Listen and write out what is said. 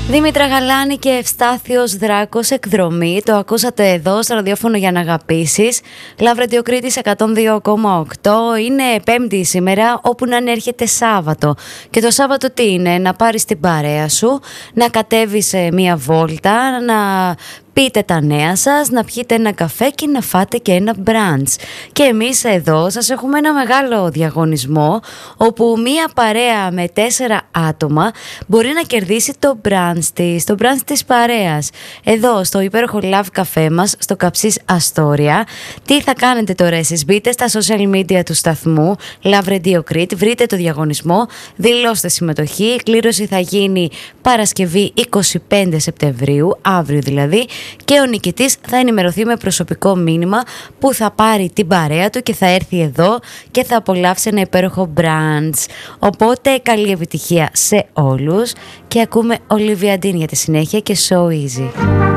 Δήμητρα Γαλάνη και Ευστάθιος Δράκος, εκδρομή. Το ακούσατε εδώ στο ραδιόφωνο για να αγαπήσεις. Λαύριο Κρήτης 102,8. Είναι Πέμπτη σήμερα, όπου να έρχεται Σάββατο. Και το Σάββατο τι είναι? Να πάρεις την παρέα σου, να κατέβεις μία βόλτα, να πείτε τα νέα σας, να πιείτε ένα καφέ και να φάτε και ένα μπραντς. Και εμείς εδώ σας έχουμε ένα μεγάλο διαγωνισμό, όπου μία παρέα με 4 άτομα μπορεί να κερδίσει το μπραντς της παρέας. Εδώ στο υπέροχο Love Café μας, στο Καψής Αστόρια. Τι θα κάνετε τώρα εσείς? Μπείτε στα social media του σταθμού Love Radio Crete, βρείτε το διαγωνισμό, δηλώστε συμμετοχή. Η κλήρωση θα γίνει Παρασκευή 25 Σεπτεμβρίου, αύριο δηλαδή. Και ο νικητής θα ενημερωθεί με προσωπικό μήνυμα που θα πάρει την παρέα του και θα έρθει εδώ και θα απολαύσει ένα υπέροχο μπραντς. Οπότε καλή επιτυχία σε όλους και ακούμε Olivia Dean για τη συνέχεια και So Easy.